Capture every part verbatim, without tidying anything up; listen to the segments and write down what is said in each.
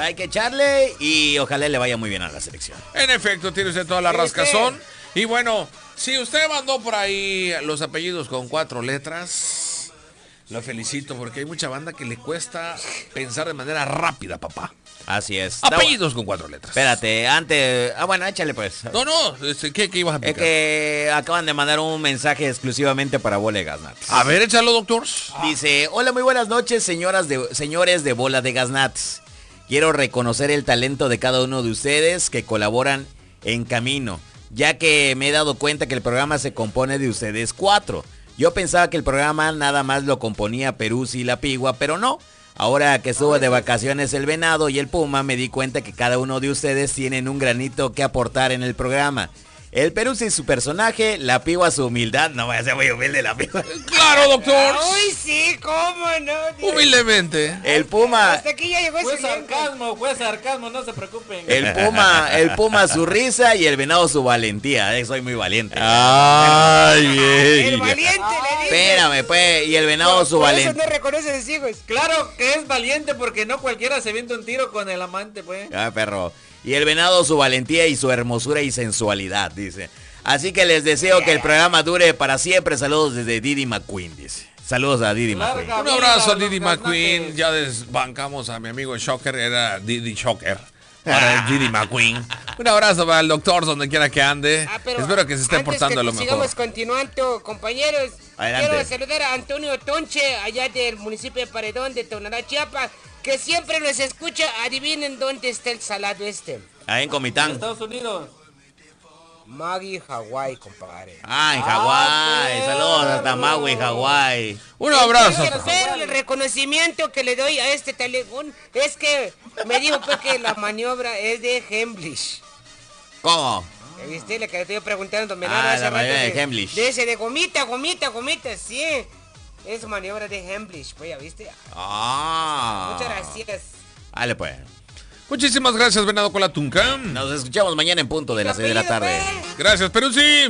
Hay que echarle y ojalá le vaya muy bien a la selección. En efecto, tiene usted toda la rascazón. Y bueno, si usted mandó por ahí los apellidos con cuatro letras, lo felicito porque hay mucha banda que le cuesta pensar de manera rápida, papá. Así es. Apellidos con cuatro letras. Espérate, antes... Ah, bueno, échale pues. No, no, ¿qué, qué ibas a aplicar? Es que acaban de mandar un mensaje exclusivamente para Bola de Gaznats. A ver, échalo, doctor. Dice, hola, muy buenas noches, señoras de, señores de Bola de Gaznats. Quiero reconocer el talento de cada uno de ustedes que colaboran en Camino, ya que me he dado cuenta que el programa se compone de ustedes cuatro. Yo pensaba que el programa nada más lo componía Peruzzi y La Pigua, pero no. Ahora que estuvo de vacaciones el Venado y el Puma, me di cuenta que cada uno de ustedes tienen un granito que aportar en el programa. El Peruzzi su personaje, La Pigua su humildad. No vaya a ser muy humilde La Pigua. ¡Claro, doctor! ¡Uy, sí! ¿Cómo no? Humildemente. El Puma... Hasta aquí ya llegó ese Fue sarcasmo, fue sarcasmo, no se preocupen. El Puma, el Puma su risa y el Venado su valentía. Eh, soy muy valiente. Ay, bien. El valiente le dice. Espérame, pues. Y el Venado No, su por valentía. eso no reconoce a sus hijos. Claro que es valiente porque no cualquiera se vienta un tiro con el amante, pues. Ah, perro. Y el Venado su valentía y su hermosura y sensualidad, dice. Así que les deseo que el programa dure para siempre. Saludos desde Didi McQueen, dice. Saludos a Didi Larga McQueen. Un abrazo a vida, Didi los McQueen. Gaznates. Ya desbancamos a mi amigo Shocker, era Didi Shocker. Ahora es Didi McQueen. Un abrazo para el doctor donde quiera que ande. Ah, pero Espero que se esté antes portando que lo mejor. sigamos continuando, compañeros. Adelante. Quiero saludar a Antonio Tonche, allá del municipio de Paredón, de Tonalá, Chiapas, que siempre nos escucha. Adivinen dónde está el salado este. Ahí en Comitán. Estados Unidos. Magui, Hawái, compadre. Ah, en Hawái. Saludos hasta Maui, Hawái. Un abrazo. Pero el reconocimiento que le doy a este talegón es que me dijo pues que la maniobra es de Hemlich. ¿Cómo? ¿Viste? Le que le estoy preguntando. Me Ah, nada hace la rato maniobra de de- Hemlich. De ese de gomita, gomita, gomita, sí. Es maniobra de Hemlich, pues ya viste. Ah. Muchas gracias. Dale pues. Muchísimas gracias, Venado con la Tunca. Nos escuchamos mañana en punto de las seis de la tarde. Gracias, Peruzzi.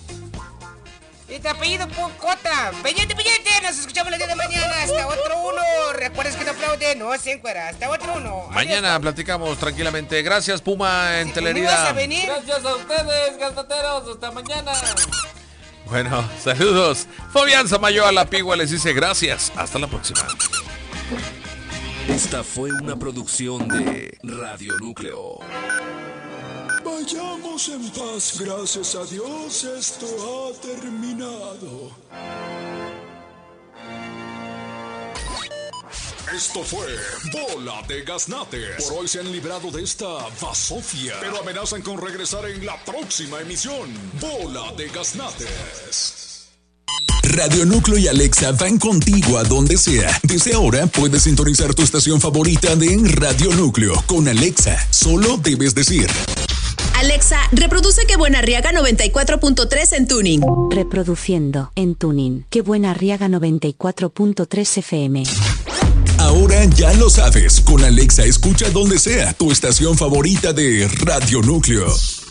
Y tu apellido, Cota. Peñete, peñete. Nos escuchamos el día de mañana. Hasta otro uno. Recuerdes que no aplaude, no se encuera. Hasta otro uno. Mañana platicamos tranquilamente. Gracias, Puma en Adiós. ¿Cómo ibas a Telerida. venir? Gracias a ustedes, gaznateros. Hasta mañana. Bueno, saludos. Fabián Samayoa La Pigua les dice gracias. Hasta la próxima. Esta fue una producción de Radio Núcleo. Vayamos en paz, gracias a Dios, esto ha terminado. Esto fue Bola de Gaznates. Por hoy se han librado de esta basofia, pero amenazan con regresar en la próxima emisión. Bola de Gaznates. Radio Núcleo y Alexa van contigo a donde sea. Desde ahora puedes sintonizar tu estación favorita de Radio Núcleo. Con Alexa, solo debes decir: Alexa, reproduce Que Buena Arriaga noventa y cuatro punto tres en Tuning. Reproduciendo en Tuning. Que Buena Arriaga noventa y cuatro punto tres F M. Ahora ya lo sabes. Con Alexa escucha donde sea tu estación favorita de Radio Núcleo.